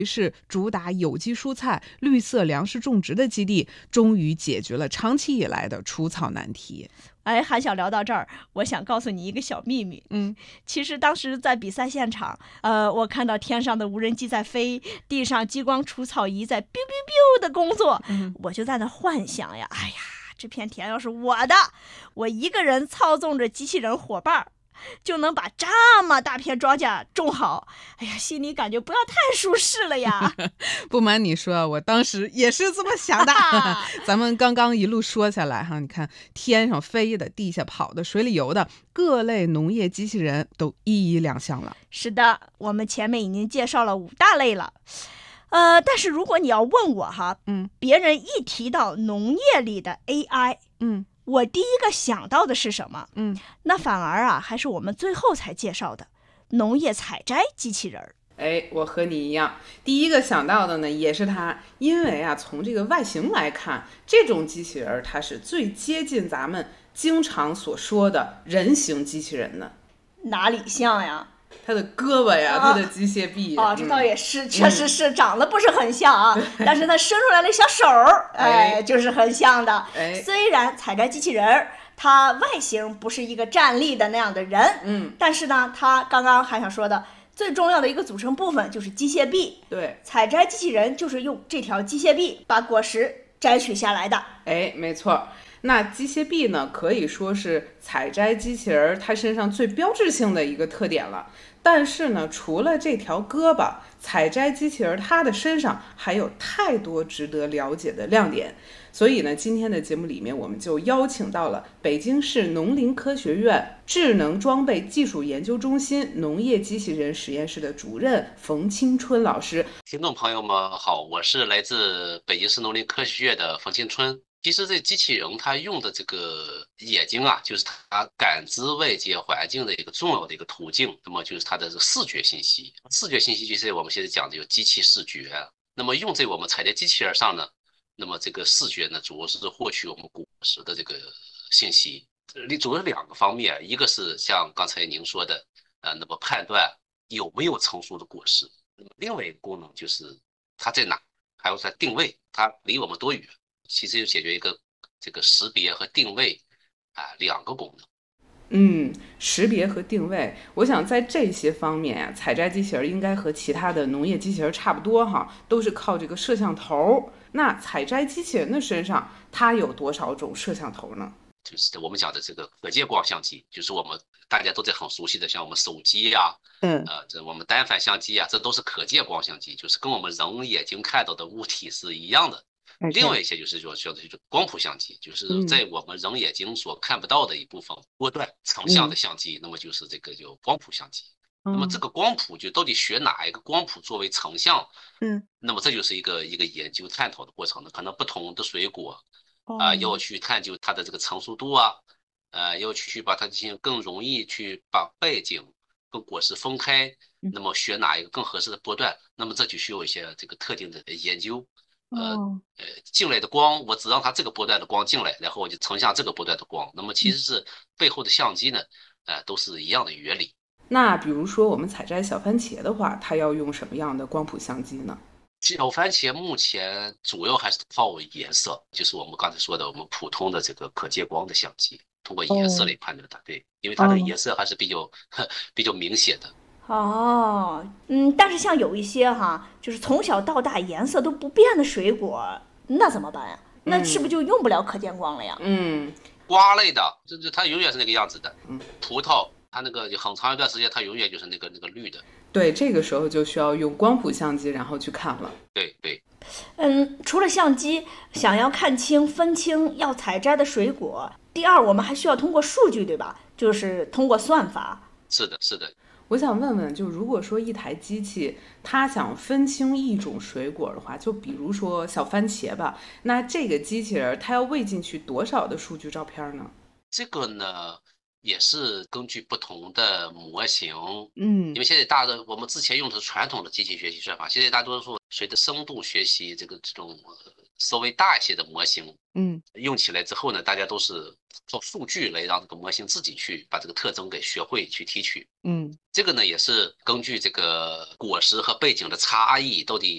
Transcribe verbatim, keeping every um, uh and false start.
于是主打有机蔬菜、绿色粮食种植的基地，终于解决了长期以来的除草难题。 哎，韩晓聊到这儿，我想告诉你一个小秘密。 嗯， 其实当时在比赛现场，呃，我看到天上的无人机在飞，地上激光除草仪在 biu biu biu 的工作， 嗯， 我就在那幻想呀，哎呀，这片田要是我的，我一个人操纵着机器人伙伴，就能把这么大片庄稼种好。哎呀，心里感觉不要太舒适了呀。 不瞒你说，我当时也是这么想的。咱们刚刚一路说下来哈，你看天上飞的、地下跑的、水里游的，各类农业机器人都一一亮相了。 是的，我们前面已经介绍了五大类了。呃，但是如果你要问我哈， 嗯， 别人一提到农业里的 A I， 嗯， 我第一个想到的是什么？ 嗯， 那反而啊，还是我们最后才介绍的农业采摘机器人。 哎，我和你一样，第一个想到的呢也是它，因为啊，从这个外形来看，这种机器人它是最接近咱们经常所说的人形机器人的。 哪里像呀？ 它的胳膊呀，它的机械臂啊，这倒也是，确实是长得不是很像啊，但是它伸出来那小手儿，哎，就是很像的。虽然采摘机器人它外形不是一个站立的那样的人， 嗯， 但是呢，它刚刚还想说的最重要的一个组成部分就是机械臂。 对， 采摘机器人就是用这条机械臂把果实摘取下来的。 哎，没错。那机械臂呢，可以说是采摘机器人它身上最标志性的一个特点了。但是呢，除了这条胳膊，采摘机器人它的身上还有太多值得了解的亮点。所以呢，今天的节目里面，我们就邀请到了北京市农林科学院智能装备技术研究中心农业机器人实验室的主任冯青春老师。 听众朋友们好，我是来自北京市农林科学院的冯青春。其实这机器人它用的这个眼睛啊，就是它感知外界环境的一个重要的一个途径。那么就是它的视觉信息，视觉信息就是我们现在讲的有机器视觉。那么用在我们采摘机器人上呢，那么这个视觉呢，主要是获取我们果实的这个信息。主要两个方面，一个是像刚才您说的，呃，那么判断有没有成熟的果实。那么另外一个功能就是它在哪，还有它定位，它离我们多远。其实就解决一个这个识别和定位啊两个功能。 嗯，识别和定位，我想在这些方面啊，采摘机器人应该和其他的农业机器人差不多哈，都是靠这个摄像头。那采摘机器人的身上，它有多少种摄像头呢？ 就是我们讲的这个可见光相机，就是我们大家都在很熟悉的，像我们手机呀、啊， 嗯， 呃，这我们单反相机啊，这都是可见光相机，就是跟我们人眼睛看到的物体是一样的。另外一些就是说，叫做光谱相机，就是在我们人眼睛所看不到的一部分波段成像的相机，嗯、那么就是这个叫光谱相机。嗯、那么这个光谱就到底选哪一个光谱作为成像？嗯，那么这就是一个一个研究探讨的过程呢。可能不同的水果啊、呃，要去探究它的这个成熟度啊，呃，要去把它进行更容易去把背景跟果实分开，那么选哪一个更合适的波段？那么这就需要一些这个特定的研究。呃呃，进来的光，我只让它这个波段的光进来，然后我就成像这个波段的光。那么其实是背后的相机呢，呃，都是一样的原理。 那比如说我们采摘小番茄的话，它要用什么样的光谱相机呢？ 小番茄目前主要还是靠颜色，就是我们刚才说的我们普通的这个可见光的相机，通过颜色来判断它。哦、对，因为它的颜色还是比较、哦、比较明显的。 哦，嗯，但是像有一些哈，就是从小到大颜色都不变的水果，那怎么办呀？那是不是就用不了可见光了呀？ 嗯，瓜类的，这这它永远是那个样子的。嗯，葡萄它那个很长一段时间，它永远就是那个那个绿的。 对，这个时候就需要用光谱相机，然后去看了。 对对。 嗯，除了相机，想要看清、分清要采摘的水果，第二，我们还需要通过数据，对吧？就是通过算法。 是的，是的。 我想问问，就如果说一台机器它想分清一种水果的话，就比如说小番茄吧，那这个机器人它要喂进去多少的数据照片呢？ 这个呢也是根据不同的模型， 嗯， 因为现在大的我们之前用的是传统的机器学习算法，现在大多数随着深度学习这个这种稍微大一些的模型，嗯，用起来之后呢，大家都是靠数据来让这个模型自己去把这个特征给学会去提取。嗯，这个呢也是根据这个果实和背景的差异，到底